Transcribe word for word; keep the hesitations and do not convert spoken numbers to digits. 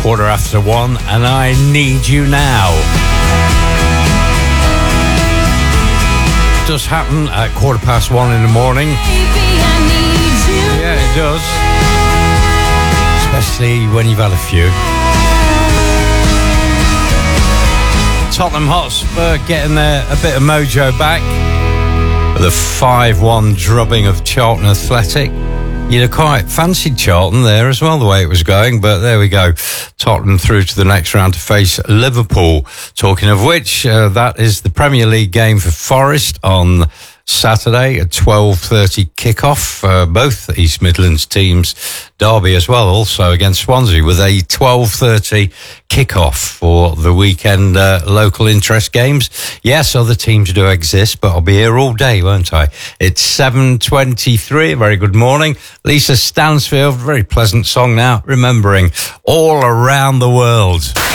quarter after one, and I Need You Now. It does happen at quarter past one in the morning. Yeah, it does. Especially when you've had a few. Tottenham Hotspur getting their, a bit of mojo back. The five one drubbing of Charlton Athletic. You'd have quite fancied Charlton there as well, the way it was going, but there we go. Tottenham through to the next round to face Liverpool. Talking of which, uh, that is the Premier League game for Forest on Saturday at twelve thirty kickoff. Uh, both East Midlands teams, Derby as well, also against Swansea, with a twelve thirty kickoff for the weekend uh, local interest games. Yes, other teams do exist, but I'll be here all day, won't I? It's seven twenty-three. Very good morning. Lisa Stansfield, very pleasant song now, remembering All Around the World.